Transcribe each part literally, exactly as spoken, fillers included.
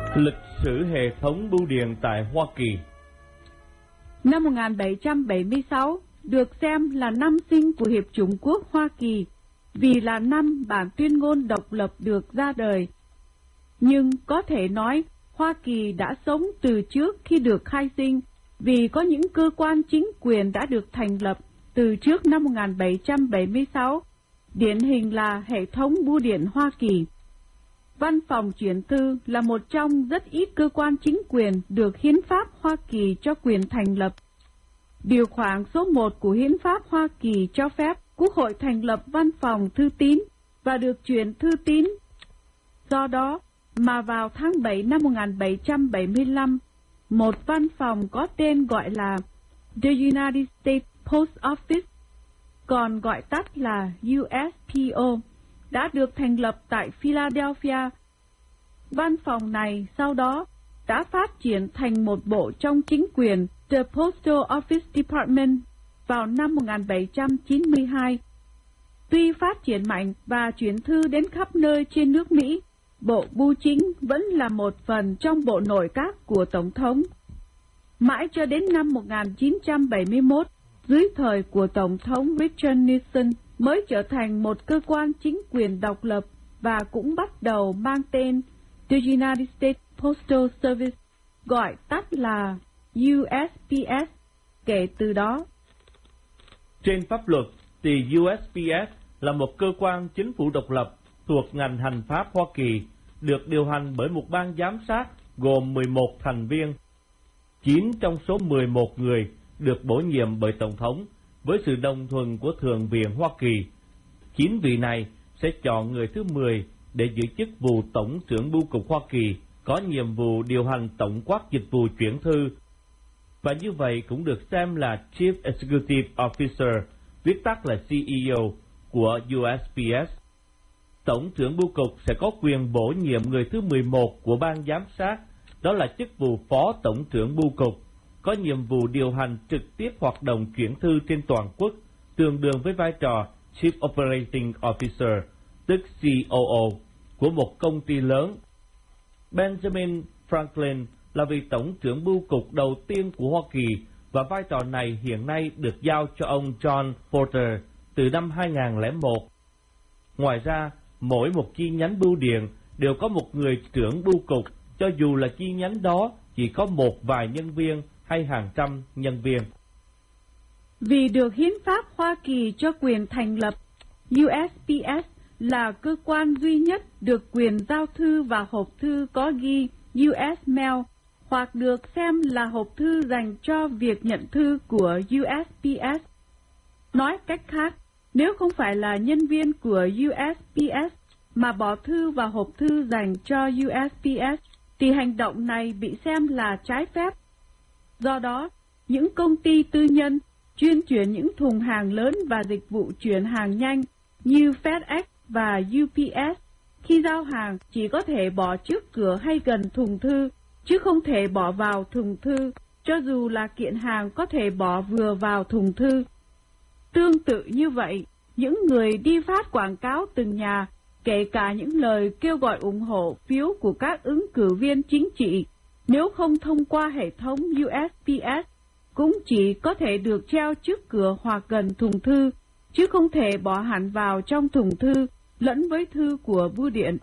Lịch sử hệ thống bưu điện tại Hoa Kỳ. Năm một nghìn bảy trăm bảy mươi sáu được xem là năm sinh của Hiệp chủng quốc Hoa Kỳ vì là năm bản tuyên ngôn độc lập được ra đời. Nhưng có thể nói Hoa Kỳ đã sống từ trước khi được khai sinh vì có những cơ quan chính quyền đã được thành lập từ trước năm một nghìn bảy trăm bảy mươi sáu, điển hình là hệ thống bưu điện Hoa Kỳ. Văn phòng chuyển thư là một trong rất ít cơ quan chính quyền được Hiến pháp Hoa Kỳ cho quyền thành lập. Điều khoản số một của Hiến pháp Hoa Kỳ cho phép Quốc hội thành lập văn phòng thư tín và được chuyển thư tín. Do đó mà vào tháng bảy năm một nghìn bảy trăm bảy mươi lăm, một văn phòng có tên gọi là The United States Post Office, còn gọi tắt là U S P O, đã được thành lập tại Philadelphia. Văn phòng này sau đó đã phát triển thành một bộ trong chính quyền, The Postal Office Department, vào năm một nghìn bảy trăm chín mươi hai. Tuy phát triển mạnh và chuyển thư đến khắp nơi trên nước Mỹ, Bộ Bưu chính vẫn là một phần trong bộ nội các của Tổng thống. Mãi cho đến năm một nghìn chín trăm bảy mươi mốt, dưới thời của Tổng thống Richard Nixon mới trở thành một cơ quan chính quyền độc lập và cũng bắt đầu mang tên The United States Postal Service, gọi tắt là U S P S, kể từ đó. Trên pháp luật thì U S P S là một cơ quan chính phủ độc lập thuộc ngành hành pháp Hoa Kỳ, được điều hành bởi một ban giám sát gồm mười một thành viên. chín trong số mười một người được bổ nhiệm bởi Tổng thống với sự đồng thuận của Thượng viện Hoa Kỳ. chín vị này sẽ chọn người thứ mười để giữ chức vụ Tổng trưởng Bưu cục Hoa Kỳ, có nhiệm vụ điều hành tổng quát dịch vụ chuyển thư, và như vậy cũng được xem là Chief Executive Officer, viết tắt là C E O của U S P S. Tổng trưởng Bưu cục sẽ có quyền bổ nhiệm người thứ mười một của ban giám sát, đó là chức vụ Phó Tổng trưởng Bưu cục, có nhiệm vụ điều hành trực tiếp hoạt động chuyển thư trên toàn quốc, tương đương với vai trò Chief Operating Officer, tức C O O, của một công ty lớn. Benjamin Franklin là vị Tổng trưởng Bưu cục đầu tiên của Hoa Kỳ, và vai trò này hiện nay được giao cho ông John Porter từ năm hai nghìn không trăm lẻ một. Ngoài ra, mỗi một chi nhánh bưu điện đều có một người trưởng bưu cục, cho dù là chi nhánh đó chỉ có một vài nhân viên hay hàng trăm nhân viên. Vì được Hiến pháp Hoa Kỳ cho quyền thành lập, U S P S là cơ quan duy nhất được quyền giao thư và hộp thư có ghi U S Mail, hoặc được xem là hộp thư dành cho việc nhận thư của U S P S. Nói cách khác, nếu không phải là nhân viên của U S P S mà bỏ thư vào hộp thư dành cho U S P S, thì hành động này bị xem là trái phép. Do đó, những công ty tư nhân chuyên chuyển những thùng hàng lớn và dịch vụ chuyển hàng nhanh như FedEx và U P S, khi giao hàng chỉ có thể bỏ trước cửa hay gần thùng thư, chứ không thể bỏ vào thùng thư, cho dù là kiện hàng có thể bỏ vừa vào thùng thư. Tương tự như vậy, những người đi phát quảng cáo từng nhà, kể cả những lời kêu gọi ủng hộ phiếu của các ứng cử viên chính trị, nếu không thông qua hệ thống U S P S, cũng chỉ có thể được treo trước cửa hoặc gần thùng thư, chứ không thể bỏ hẳn vào trong thùng thư, lẫn với thư của bưu điện.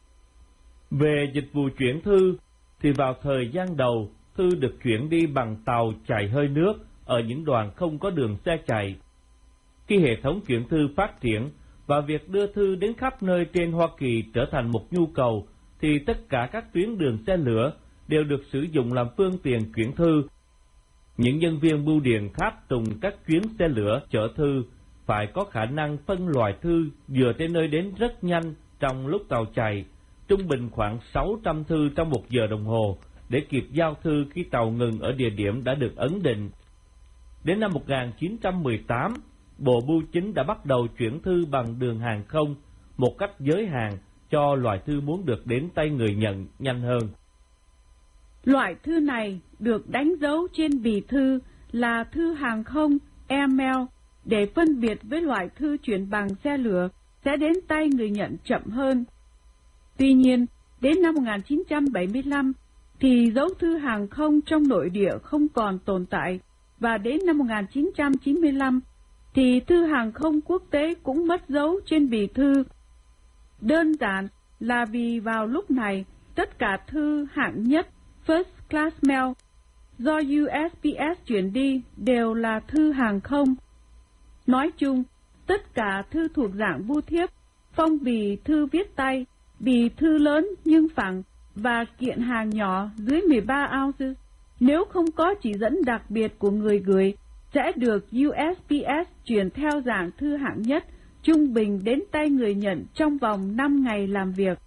Về dịch vụ chuyển thư, thì vào thời gian đầu, thư được chuyển đi bằng tàu chạy hơi nước ở những đoạn không có đường xe chạy. Khi hệ thống chuyển thư phát triển và việc đưa thư đến khắp nơi trên Hoa Kỳ trở thành một nhu cầu, thì tất cả các tuyến đường xe lửa đều được sử dụng làm phương tiện chuyển thư. Những nhân viên bưu điện tháp tùng các chuyến xe lửa chở thư phải có khả năng phân loại thư vừa tới nơi đến rất nhanh trong lúc tàu chạy, trung bình khoảng sáu trăm thư trong một giờ đồng hồ, để kịp giao thư khi tàu ngừng ở địa điểm đã được ấn định. Đến năm một nghìn chín trăm mười tám, Bộ Bưu chính đã bắt đầu chuyển thư bằng đường hàng không, một cách giới hạn cho loại thư muốn được đến tay người nhận nhanh hơn. Loại thư này được đánh dấu trên bì thư là thư hàng không, airmail, để phân biệt với loại thư chuyển bằng xe lửa sẽ đến tay người nhận chậm hơn. Tuy nhiên, Đến năm một nghìn chín trăm bảy mươi lăm thì dấu thư hàng không trong nội địa không còn tồn tại, và đến năm một nghìn chín trăm chín mươi lăm thì thư hàng không quốc tế cũng mất dấu trên bì thư. Đơn giản là vì vào lúc này tất cả thư hạng nhất First Class Mail do U S P S chuyển đi đều là thư hàng không. Nói chung, tất cả thư thuộc dạng bưu thiếp, phong bì thư viết tay, bì thư lớn nhưng phẳng và kiện hàng nhỏ dưới mười ba ounces, nếu không có chỉ dẫn đặc biệt của người gửi, sẽ được U S P S chuyển theo dạng thư hạng nhất, trung bình đến tay người nhận trong vòng năm ngày làm việc.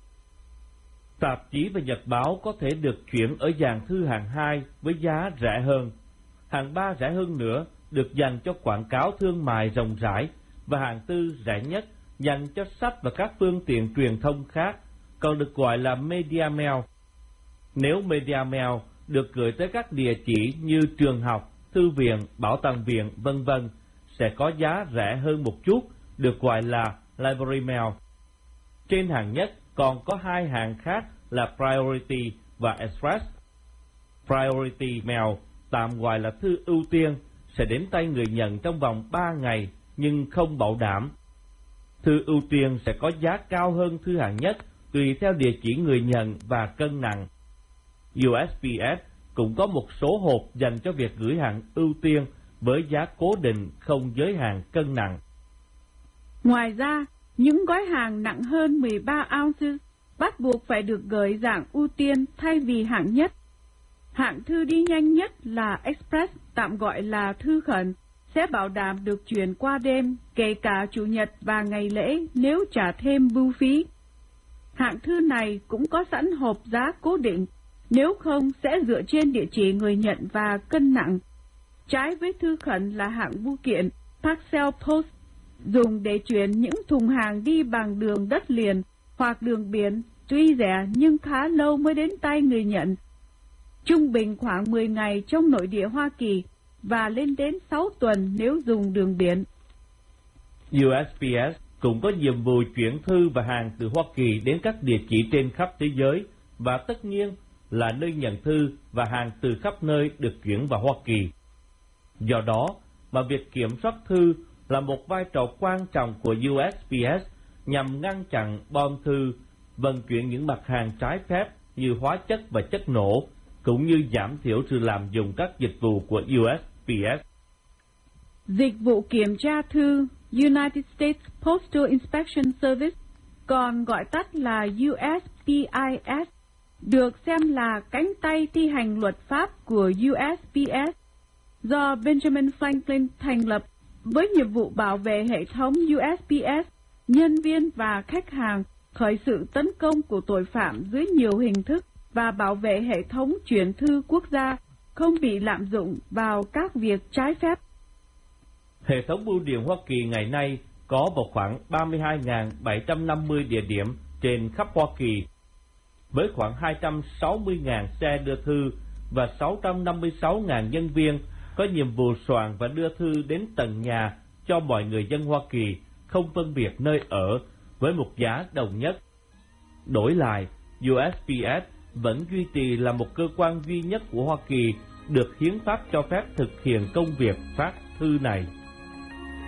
Tạp chí và nhật báo có thể được chuyển ở dạng thư hạng hai với giá rẻ hơn. Hạng ba rẻ hơn nữa được dành cho quảng cáo thương mại rộng rãi, và hạng tư rẻ nhất dành cho sách và các phương tiện truyền thông khác, còn được gọi là Media Mail. Nếu Media Mail được gửi tới các địa chỉ như trường học, thư viện, bảo tàng viện, vân vân, sẽ có giá rẻ hơn một chút, được gọi là Library Mail. Trên hạng nhất còn có hai hạng khác là Priority và Express. Priority Mail, tạm gọi là thư ưu tiên, sẽ đến tay người nhận trong vòng ba ngày nhưng không bảo đảm. Thư ưu tiên sẽ có giá cao hơn thư hạng nhất tùy theo địa chỉ người nhận và cân nặng. U S P S cũng có một số hộp dành cho việc gửi hạng ưu tiên với giá cố định không giới hạn cân nặng. Ngoài ra, những gói hàng nặng hơn mười ba ounces bắt buộc phải được gửi dạng ưu tiên thay vì hạng nhất. Hạng thư đi nhanh nhất là Express, tạm gọi là thư khẩn, sẽ bảo đảm được chuyển qua đêm, kể cả Chủ nhật và ngày lễ nếu trả thêm bưu phí. Hạng thư này cũng có sẵn hộp giá cố định, nếu không sẽ dựa trên địa chỉ người nhận và cân nặng. Trái với thư khẩn là hạng bưu kiện, Parcel Post, dùng để chuyển những thùng hàng đi bằng đường đất liền hoặc đường biển, tuy rẻ nhưng khá lâu mới đến tay người nhận. Trung bình khoảng mười ngày trong nội địa Hoa Kỳ và lên đến sáu tuần nếu dùng đường biển. U S P S cũng có nhiệm vụ chuyển thư và hàng từ Hoa Kỳ đến các địa chỉ trên khắp thế giới, và tất nhiên là nơi nhận thư và hàng từ khắp nơi được chuyển vào Hoa Kỳ. Do đó mà việc kiểm soát thư là một vai trò quan trọng của U S P S nhằm ngăn chặn bom thư, vận chuyển những mặt hàng trái phép như hóa chất và chất nổ, cũng như giảm thiểu sự lạm dụng các dịch vụ của U S P S. Dịch vụ kiểm tra thư United States Postal Inspection Service, còn gọi tắt là U S P I S, được xem là cánh tay thi hành luật pháp của U S P S, do Benjamin Franklin thành lập với nhiệm vụ bảo vệ hệ thống U S P S, nhân viên và khách hàng khỏi sự tấn công của tội phạm dưới nhiều hình thức và bảo vệ hệ thống chuyển thư quốc gia không bị lạm dụng vào các việc trái phép. Hệ thống bưu điện Hoa Kỳ ngày nay có vào khoảng ba mươi hai nghìn bảy trăm năm mươi địa điểm trên khắp Hoa Kỳ, với khoảng hai trăm sáu mươi nghìn xe đưa thư và sáu trăm năm mươi sáu nghìn nhân viên có nhiệm vụ soạn và đưa thư đến tận nhà cho mọi người dân Hoa Kỳ, không phân biệt nơi ở, với một giá đồng nhất. Đổi lại, U S P S vẫn duy trì là một cơ quan duy nhất của Hoa Kỳ được hiến pháp cho phép thực hiện công việc phát thư này.